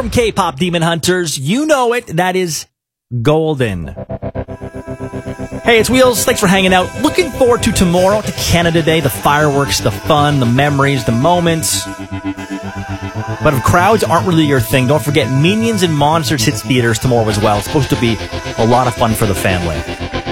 from K-Pop Demon Hunters. You know it. That is Golden. Hey, it's Wheels. Thanks for hanging out. Looking forward to tomorrow, to Canada Day, the fireworks, the fun, the memories, the moments. But if crowds aren't really your thing, don't forget Minions and Monsters hits theaters tomorrow as well. It's supposed to be a lot of fun for the family.